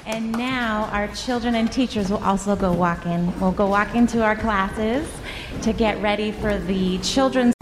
And now our children and teachers will also go walking. We'll go walking to our classes to get ready for the children's